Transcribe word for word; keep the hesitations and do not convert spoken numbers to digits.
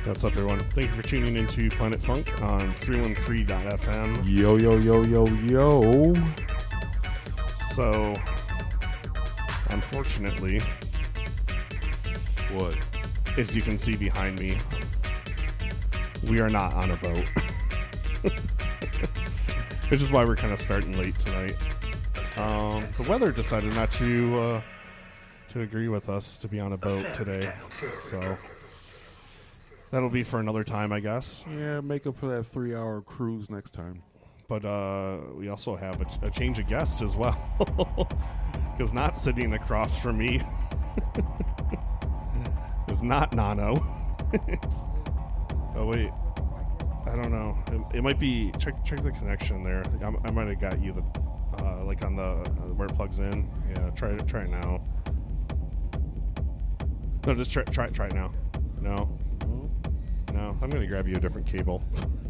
What's up, everyone? Thank you for tuning into Planet Funk on three one three dot f m. Yo, yo, yo, yo, yo. So, unfortunately, What? as you can see behind me, we are not on a boat. Which is why we're kind of starting late tonight. Um, the weather decided not to uh, to agree with us to be on a boat today. So, that'll be for another time, I guess. Yeah, make up for that three-hour cruise next time. But uh, we also have a, a change of guest as well. Because not sitting across from me is not Nano. It's, oh, wait. I don't know. It, it might be... Check check the connection there. I'm, I might have got you the... Uh, like on the... Uh, where it plugs in. Yeah, try it, try it now. No, just try, try, try it now. No. No, I'm going to grab you a different cable.